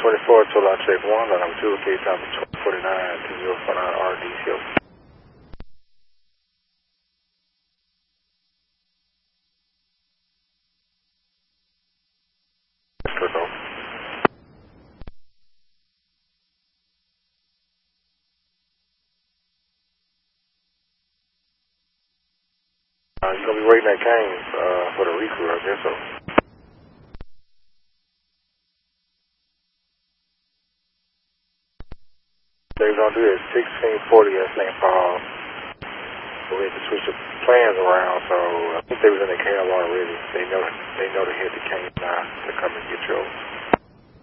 24, total out check 1, line number 2, case number 2049 to 049 RDCO. You're going to be waiting at Canes for the recruit, I guess so. They're going to do it at 1640 at St. Paul. We had to switch the plans around, so I think they was in the cab already. They know to hit the Canes now to come and get yours.